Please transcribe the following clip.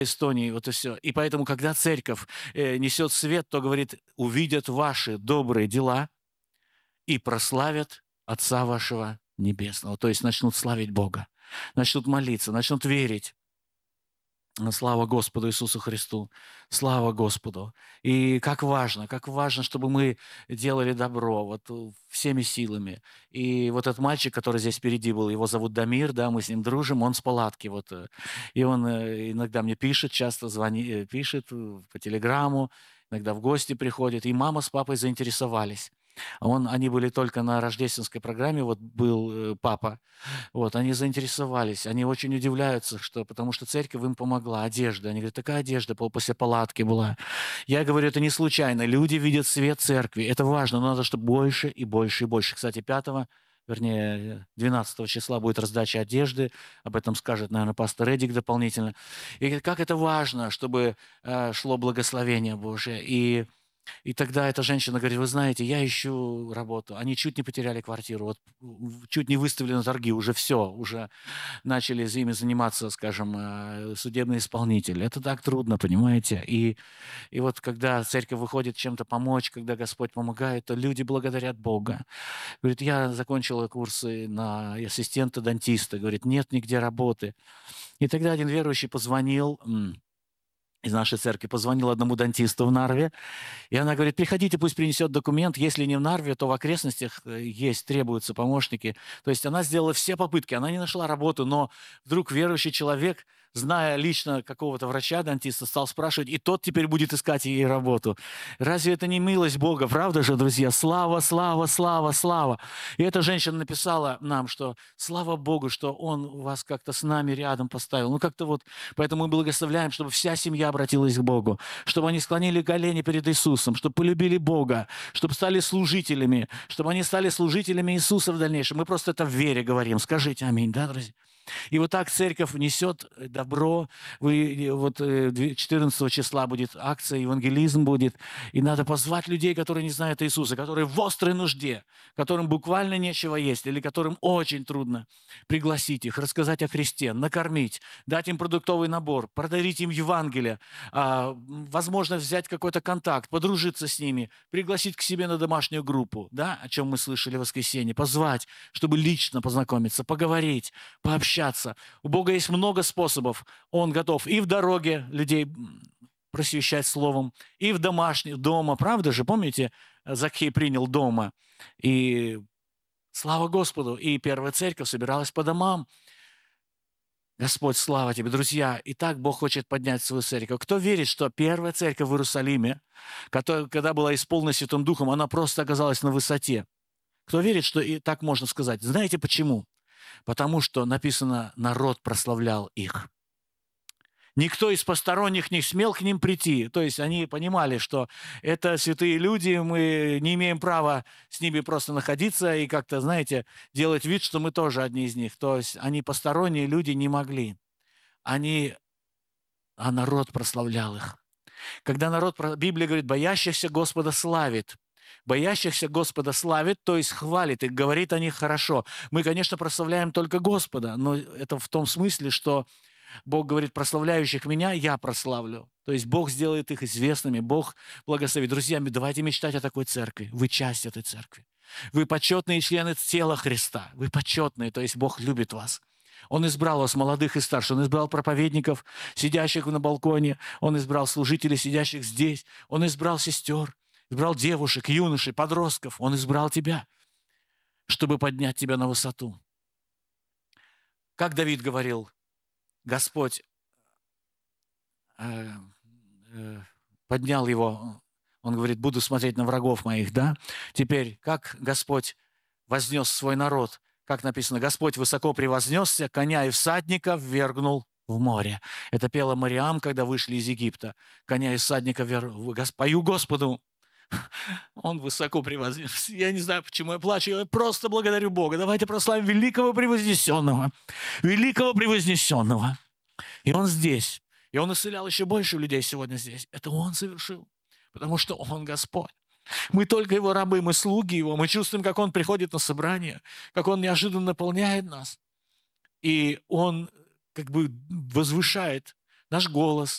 Эстонии, вот и все. И поэтому, когда церковь несет свет, то говорит, увидят ваши добрые дела и прославят Отца вашего Небесного. То есть начнут славить Бога, начнут молиться, начнут верить. Слава Господу Иисусу Христу! Слава Господу! И как важно, чтобы мы делали добро вот всеми силами. И вот этот мальчик, который здесь впереди был, его зовут Дамир, да, мы с ним дружим, он с палатки, вот, и он иногда мне пишет, часто звонит, пишет по телеграмму, иногда в гости приходит, и мама с папой заинтересовались. Они были только на рождественской программе, вот был папа, вот, они заинтересовались, они очень удивляются, потому что церковь им помогла, одежда. Они говорят, такая одежда после палатки была. Я говорю, это не случайно. Люди видят свет церкви. Это важно, но надо, чтобы больше и больше и больше. Кстати, 12 числа будет раздача одежды. Об этом скажет, наверное, пастор Эдик дополнительно. И говорит, как это важно, чтобы шло благословение Божие. И тогда эта женщина говорит, вы знаете, я ищу работу. Они чуть не потеряли квартиру, вот, чуть не выставили на торги, уже все, уже начали ими заниматься, скажем, судебный исполнитель. Это так трудно, понимаете? И вот когда церковь выходит чем-то помочь, когда Господь помогает, то люди благодарят Бога. Говорит, я закончила курсы на ассистента-дантиста. Говорит, нет нигде работы. И тогда один верующий позвонил из нашей церкви, позвонил одному дантисту в Нарве, и она говорит, приходите, пусть принесет документ, если не в Нарве, то в окрестностях требуются помощники. То есть она сделала все попытки, она не нашла работу, но вдруг верующий человек, зная лично какого-то врача-дантиста, стал спрашивать, и тот теперь будет искать ей работу. Разве это не милость Бога, правда же, друзья? Слава, слава, слава, слава. И эта женщина написала нам, что слава Богу, что Он вас как-то с нами рядом поставил. Ну как-то вот, поэтому мы благословляем, чтобы вся семья обратилась к Богу, чтобы они склонили колени перед Иисусом, чтобы полюбили Бога, чтобы стали служителями, чтобы они стали служителями Иисуса в дальнейшем. Мы просто это в вере говорим. Скажите аминь, да, друзья? И вот так церковь несет добро. Вот 14 числа будет акция, евангелизм будет. И надо позвать людей, которые не знают Иисуса, которые в острой нужде, которым буквально нечего есть, или которым очень трудно, пригласить их, рассказать о Христе, накормить, дать им продуктовый набор, подарить им Евангелие, возможно, взять какой-то контакт, подружиться с ними, пригласить к себе на домашнюю группу, да, о чем мы слышали в воскресенье, позвать, чтобы лично познакомиться, поговорить, пообщаться. У Бога есть много способов. Он готов и в дороге людей просвещать словом, и в дома. Правда же? Помните, Закхей принял дома. И слава Господу. И первая церковь собиралась по домам. Господь, слава тебе, друзья. И так Бог хочет поднять свою церковь. Кто верит, что первая церковь в Иерусалиме, когда была исполнена Святым Духом, она просто оказалась на высоте? Кто верит, что и так можно сказать? Знаете почему? Потому что написано, народ прославлял их. Никто из посторонних не смел к ним прийти. То есть они понимали, что это святые люди, мы не имеем права с ними просто находиться и как-то, знаете, делать вид, что мы тоже одни из них. То есть они посторонние люди не могли. А народ прославлял их. Когда Библия говорит, боящихся Господа славит. Боящихся Господа славит, то есть хвалит и говорит о них хорошо. Мы, конечно, прославляем только Господа, но это в том смысле, что Бог говорит, прославляющих меня я прославлю. То есть Бог сделает их известными, Бог благословит. Друзья, давайте мечтать о такой церкви. Вы часть этой церкви. Вы почетные члены тела Христа. Вы почетные, то есть Бог любит вас. Он избрал вас, молодых и старших. Он избрал проповедников, сидящих на балконе. Он избрал служителей, сидящих здесь. Он избрал сестер. Избрал девушек, юношей, подростков. Он избрал тебя, чтобы поднять тебя на высоту. Как Давид говорил, Господь поднял его, он говорит, буду смотреть на врагов моих, да? Теперь, как Господь вознес свой народ, как написано, Господь высоко превознесся, коня и всадника ввергнул в море. Это пела Мариам, когда вышли из Египта. Коня и всадника пою Господу. Он высоко превознесся. Я не знаю, почему я плачу, я просто благодарю Бога. Давайте прославим великого превознесенного. Великого превознесенного. И Он здесь. И Он исцелял еще больше людей сегодня здесь. Это Он совершил, потому что Он Господь. Мы только Его рабы, мы слуги Его. Мы чувствуем, как Он приходит на собрание, как Он неожиданно наполняет нас. И Он как бы возвышает наш голос,